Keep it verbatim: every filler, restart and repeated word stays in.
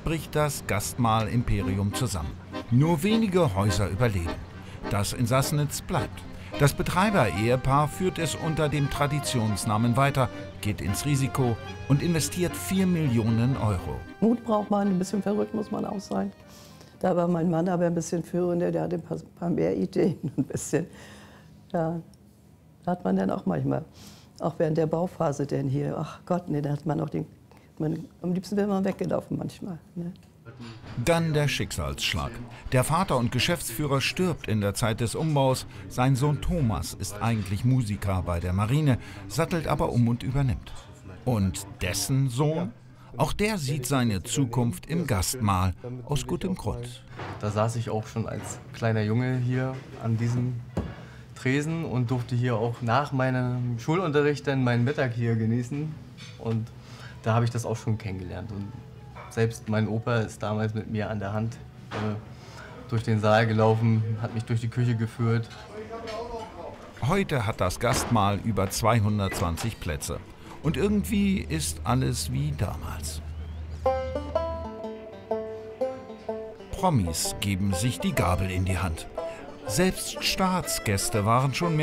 bricht das Gastmahl-Imperium zusammen. Nur wenige Häuser überleben. Das in Sassnitz bleibt. Das Betreiber-Ehepaar führt es unter dem Traditionsnamen weiter, geht ins Risiko und investiert vier Millionen Euro. Mut braucht man, ein bisschen verrückt muss man auch sein. Da war mein Mann aber ein bisschen führender, der hatte ein paar, paar mehr Ideen. Ein bisschen, ja, da hat man dann auch manchmal, auch während der Bauphase denn hier, ach Gott, nee, da hat man auch den, man, am liebsten wäre man weggelaufen manchmal. Ne? Dann der Schicksalsschlag. Der Vater und Geschäftsführer stirbt in der Zeit des Umbaus. Sein Sohn Thomas ist eigentlich Musiker bei der Marine, sattelt aber um und übernimmt. Und dessen Sohn? Auch der sieht seine Zukunft im Gastmahl, aus gutem Grund. Da saß ich auch schon als kleiner Junge hier an diesem Tresen und durfte hier auch nach meinem Schulunterricht dann meinen Mittag hier genießen. Und da habe ich das auch schon kennengelernt. Und selbst mein Opa ist damals mit mir an der Hand äh, durch den Saal gelaufen, hat mich durch die Küche geführt. Heute hat das Gastmahl über zweihundertzwanzig Plätze. Und irgendwie ist alles wie damals. Promis geben sich die Gabel in die Hand. Selbst Staatsgäste waren schon mehr